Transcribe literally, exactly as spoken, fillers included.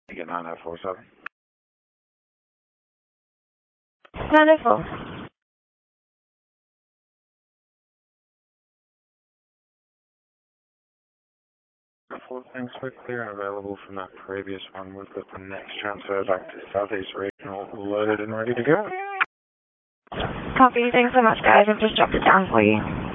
You get nine oh four seven. nine oh four. Four things were clear and available from that previous one. We've got the next transfer back to Southeast Regional loaded and ready to go. Copy. Thanks so much, guys. I've just dropped it down for you.